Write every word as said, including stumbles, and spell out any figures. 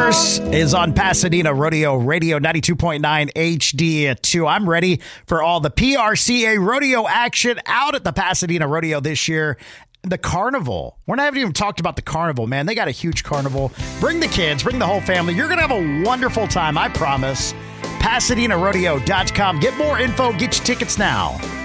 Colors is on Pasadena Rodeo Radio ninety-two point nine H D two. I'm ready for all the P R C A rodeo action out at the Pasadena Rodeo this year. The carnival. We're not even talked about the carnival, man. They got a huge carnival. Bring the kids, bring the whole family. You're going to have a wonderful time, I promise. Pasadena Rodeo dot com. Get more info, get your tickets now.